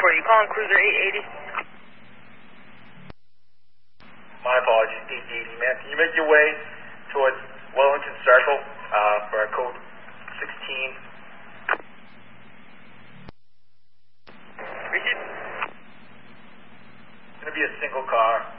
for you. Calling Cruiser 880. My apologies, 880, man. Can you make your way towards Wellington Circle for code 16? Richard? It's going to be a single car.